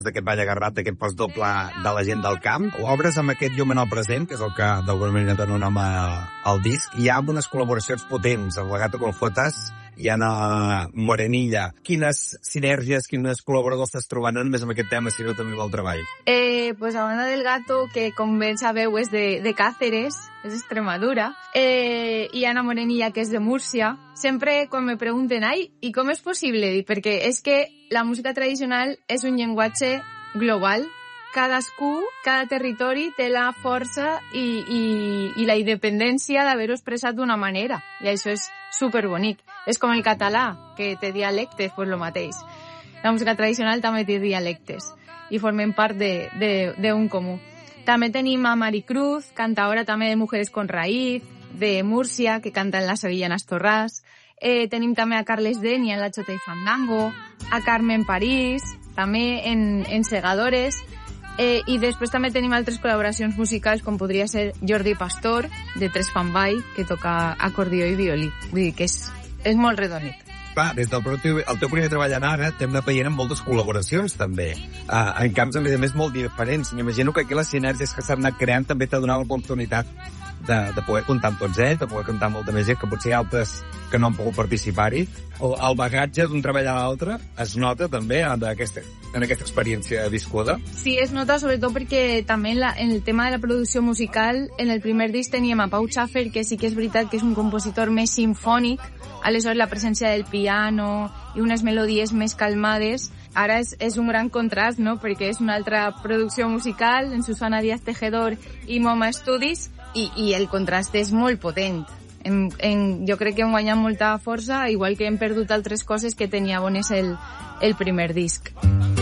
d'aquest ball agarrat, d'aquest postdoble de la gent del camp. Obres amb aquest llum en el present, que és el que d'alguna manera dona nom al disc. Hi ha unes col·laboracions potents, amb la Gato con Jotas i Ana Morenilla. Quines sinergies, quines col·laboradors estàs trobant no només amb aquest tema, sinó també amb el treball? Pues a banda del Gato, que com ben sabeu és de Cáceres, és d'Extremadura, i Ana Morenilla, que és de Múrcia. Sempre quan me pregunten, i com és possible? Perquè és que la música tradicional és un llenguatge global. Cadascú, cada territori té la força i la independència d'haver-ho expressat d'una manera. I això és superbonic. És com el català, que té dialectes, pues lo mateix. La música tradicional també té dialectes i formen part d'un comú. També tenim a Maricruz, cantaora també de Mujeres con Raíz, de Múrcia, que canta en la Sevillanas Torràs. Tenim també a Carles Denia en la Chota y Fandango, a Carmen París, també en Segadores. I després també tenim altres col·laboracions musicals, com podria ser Jordi Pastor, de Tres Fan Ball, que toca acordió i violí. Vull dir que és molt redonet. Clar, des del teu primer treball en ara t'hem anat veient amb moltes col·laboracions també, en camps a més molt diferents. M'imagino que aquí les sinergies que s'han anat creant també t'ha donat l'oportunitat de poder comptar amb tots ells, de poder comptar amb molta més gent, que potser altres que no han pogut participar-hi. El bagatge d'un treball a l'altre es nota també en aquesta experiència viscuda. Sí, es nota sobretot perquè també en el tema de la producció musical, en el primer disc teníem a Pau Schaffer, que sí que és veritat que és un compositor més simfònic, aleshores la presència del piano i unes melodies més calmades. Ara és un gran contrast, no?, perquè és una altra producció musical, en Susana Díaz Tejedor i Moma Studies, i el contrast és molt potent. Jo crec que hem guanyat molta força, igual que hem perdut altres coses que tenia bones el primer disc.